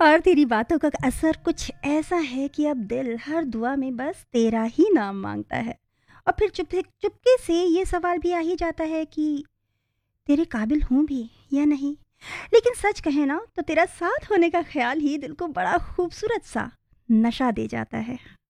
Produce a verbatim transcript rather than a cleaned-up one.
और तेरी बातों का असर कुछ ऐसा है कि अब दिल हर दुआ में बस तेरा ही नाम मांगता है। और फिर चुप चुपके से ये सवाल भी आ ही जाता है कि तेरे काबिल हूँ भी या नहीं। लेकिन सच कहे ना तो तेरा साथ होने का ख्याल ही दिल को बड़ा खूबसूरत सा नशा दे जाता है।